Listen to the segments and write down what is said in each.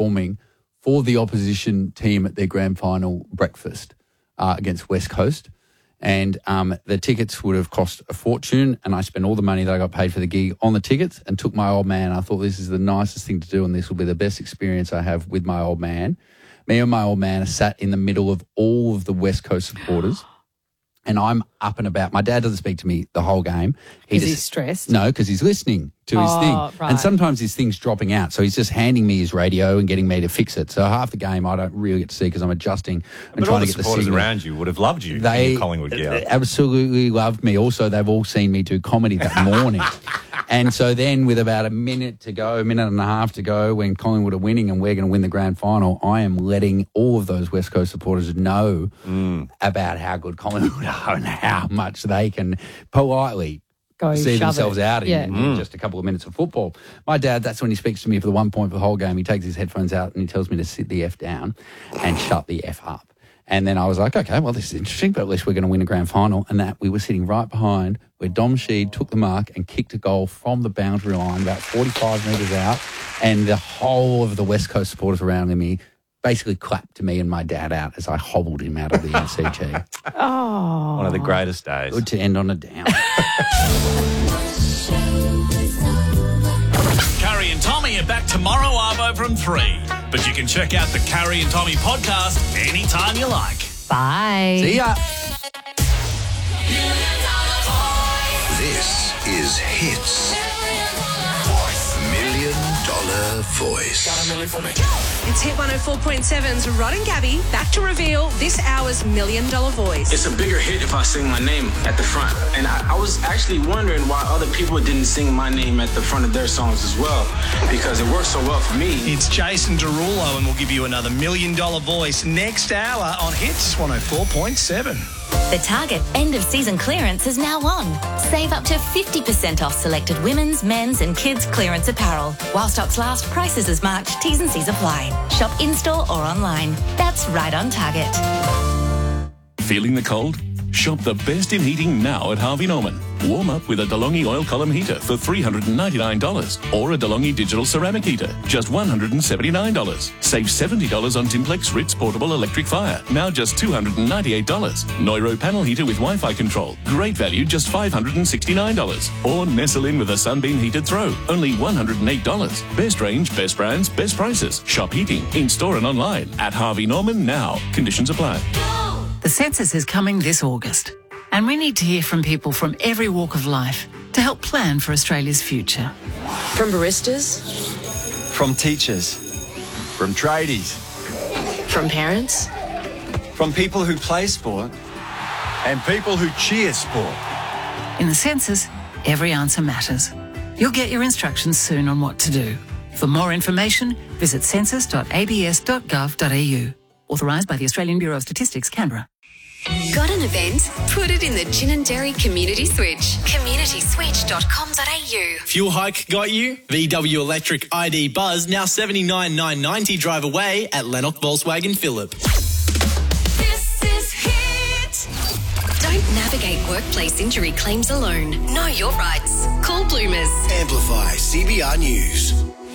performing for the opposition team at their grand final breakfast against West Coast. And the tickets would have cost a fortune, and I spent all the money that I got paid for the gig on the tickets and took my old man. I thought this is the nicest thing to do, and this will be the best experience I have with my old man. Me and my old man are sat in the middle of all of the West Coast supporters, and I'm up and about. My dad doesn't speak to me the whole game. Is he stressed? No, because he's listening to his thing. Right. And sometimes his thing's dropping out, so he's just handing me his radio and getting me to fix it. So half the game I don't really get to see because I'm adjusting and trying to get the signal. Supporters around you would have loved you in your Collingwood gear. Absolutely loved me. Also, they've all seen me do comedy that morning. And so then with about a minute and a half to go, when Collingwood are winning and we're going to win the grand final, I am letting all of those West Coast supporters know about how good Collingwood are and how much they can politely see themselves out in just a couple of minutes of football. My dad, that's when he speaks to me for the 1 point for the whole game. He takes his headphones out and he tells me to sit the F down and shut the F up. And then I was like, okay, well, this is interesting, but at least we're going to win a grand final. And that we were sitting right behind where Dom Sheed took the mark and kicked a goal from the boundary line about 45 metres out. And the whole of the West Coast supporters around me basically clapped to me and my dad out as I hobbled him out of the MCG. Oh. One of the greatest days. Good to end on a down. Carrie and Tommy are back tomorrow, Arvo, from 3. But you can check out the Carrie and Tommy podcast anytime you like. Bye. See ya. This is Hits. $1 Million Voice. It's Hit 104.7's Rod and Gabby back to reveal this hour's $1 Million Voice. It's a bigger hit if I sing my name at the front. And I was actually wondering why other people didn't sing my name at the front of their songs as well, because it works so well for me. It's Jason Derulo, and we'll give you another $1 Million Voice next hour on Hits 104.7. The Target end-of-season clearance is now on. Save up to 50% off selected women's, men's and kids' clearance apparel. While stocks last, prices as marked, T's and C's apply. Shop in-store or online. That's right on Target. Feeling the cold? Shop the best in heating now at Harvey Norman. Warm up with a DeLonghi oil column heater for $399 or a DeLonghi digital ceramic heater, just $179. Save $70 on Timplex Ritz portable electric fire, now just $298. Neuro panel heater with Wi-Fi control, great value, just $569. Or Nestle with a Sunbeam heated throw, only $108. Best range, best brands, best prices. Shop heating in-store and online at Harvey Norman now. Conditions apply. The census is coming this August, and we need to hear from people from every walk of life to help plan for Australia's future. From baristas, from teachers, from tradies, from parents, from people who play sport, and people who cheer sport. In the census, every answer matters. You'll get your instructions soon on what to do. For more information, visit census.abs.gov.au. Authorised by the Australian Bureau of Statistics, Canberra. Got an event? Put it in the Gin and Dairy Community Switch. communityswitch.com.au. Fuel hike got you? VW Electric ID Buzz, now $79,990 drive away at Lennox Volkswagen Phillip. This is Hit. Don't navigate workplace injury claims alone. Know your rights. Call Bloomers. Amplify CBR News.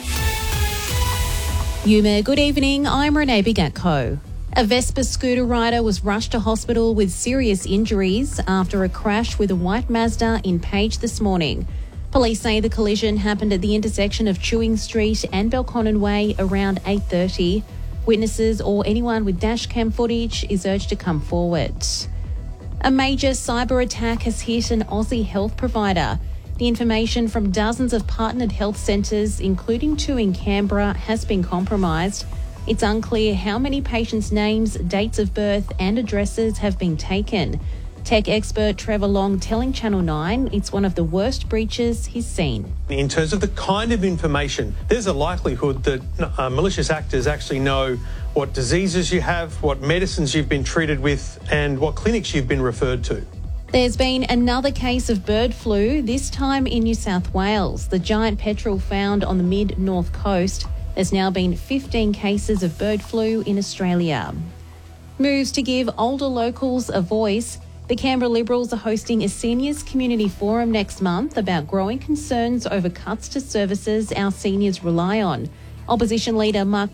Yuma, good evening. I'm Renee Bigatko. A Vespa scooter rider was rushed to hospital with serious injuries after a crash with a white Mazda in Page this morning. Police say the collision happened at the intersection of Chewing Street and Belconnen Way around 8:30. Witnesses or anyone with dashcam footage is urged to come forward. A major cyber attack has hit an Aussie health provider. The information from dozens of partnered health centres, including 2 in Canberra, has been compromised. It's unclear how many patients' names, dates of birth and addresses have been taken. Tech expert Trevor Long telling Channel 9 it's one of the worst breaches he's seen. In terms of the kind of information, there's a likelihood that malicious actors actually know what diseases you have, what medicines you've been treated with and what clinics you've been referred to. There's been another case of bird flu, this time in New South Wales. The giant petrel found on the mid-north coast. There's now been 15 cases of bird flu in Australia. Moves to give older locals a voice. The Canberra Liberals are hosting a seniors community forum next month about growing concerns over cuts to services our seniors rely on. Opposition leader Mark